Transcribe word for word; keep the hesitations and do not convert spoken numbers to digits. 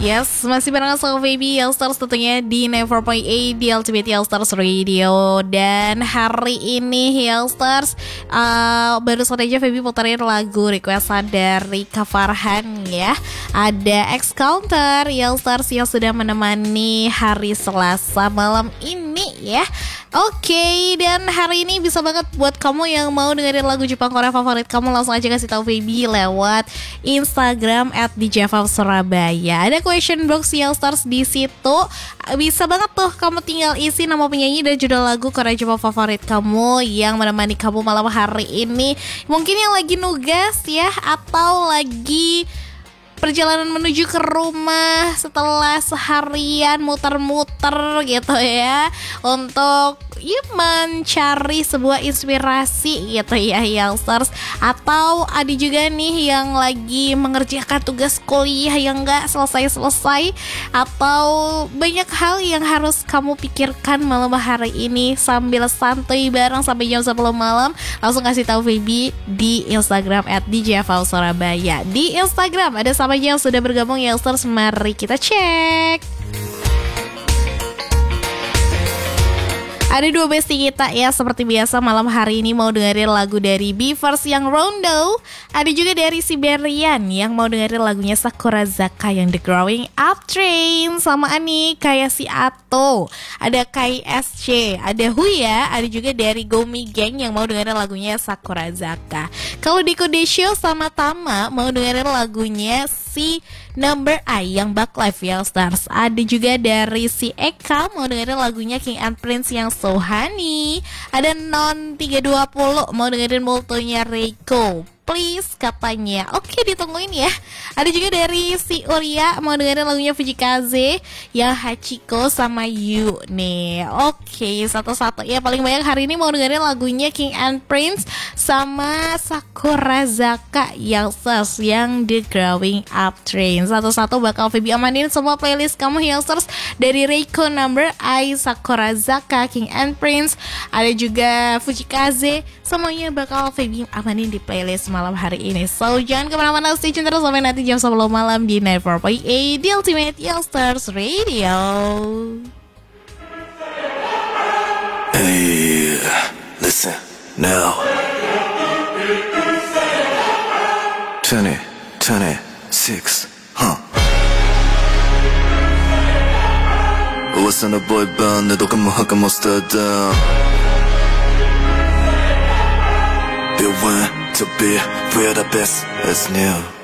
Yes, masih bareng sama Baby Yellstars tentunya di sembilan puluh empat koma delapan di Ultimate Yellstars Radio. Dan hari ini Yellstars uh, baru saja Baby puterin lagu requestan dari Kak Farhan ya. Ada X-Counter Yellstars yang sudah menemani hari Selasa malam ini ya. Oke, okay, dan hari ini bisa banget buat kamu yang mau dengerin lagu Jepang Korea favorit kamu, langsung aja kasih tahu Baby lewat Instagram at d j f a v surabaya. Ada question box Yellstars di situ. Bisa banget tuh kamu tinggal isi nama penyanyi dan judul lagu Korea Jepang favorit kamu yang menemani kamu malam hari ini. Mungkin yang lagi nugas ya, atau lagi perjalanan menuju ke rumah setelah seharian muter-muter gitu ya, untuk ya mencari sebuah inspirasi gitu ya Yellstars. Atau ada juga nih yang lagi mengerjakan tugas kuliah yang gak selesai-selesai, atau banyak hal yang harus kamu pikirkan malam hari ini sambil santuy bareng sampai jam sepuluh malam. Langsung kasih tahu Baby di Instagram at d j f a v surabaya. Di Instagram ada sama aja yang sudah bergabung Yellstars, mari kita cek. Ada dua bestie kita ya, seperti biasa malam hari ini mau dengerin lagu dari Beavers yang Rondo. Ada juga dari Siberian yang mau dengerin lagunya Sakurazaka yang The Growing Up Train. Sama Ani kayak si Ato. Ada K S C, ada Huya, ada juga dari Gomi Gang yang mau dengerin lagunya Sakurazaka. Kalau di Kode Show sama Tama mau dengerin lagunya si Number I yang Back Life Yellstars. Ada juga dari si Eka mau dengerin lagunya King and Prince yang So Honey. Ada Non tiga dua nol mau dengerin multonya Reiko Please katanya. Oke, ditungguin ya. Ada juga dari si Uria mau dengerin lagunya Fujikaze yang Hachiko sama You nih. Oke, satu-satu ya. Paling banyak hari ini mau dengerin lagunya King and Prince sama Sakurazaka Yellstars yang The Growing Up Train. Satu-satu bakal Baby amanin semua playlist kamu Yellstars, dari Reiko, Number I, Sakurazaka, King and Prince, ada juga Fujikaze. Semuanya bakal Baby amanin di playlist malam hari ini. So jangan kemana-mana, stay tune terus sampai nanti jam sepuluh malam di sembilan puluh empat koma delapan di Ultimate Yellstars Radio. Hey, listen now. twenty, twenty-six, huh? What's on the boy band? 내도 감모하가 못 start Be one to be, we're the best, it's new.